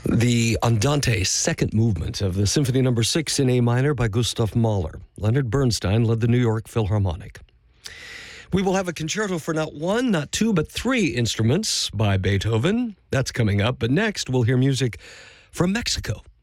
The Andante second movement of the Symphony No. 6 in A minor by Gustav Mahler. Leonard Bernstein led the New York Philharmonic. We will have a concerto for not one, not two, but three instruments by Beethoven. That's coming up. But next, we'll hear music from Mexico.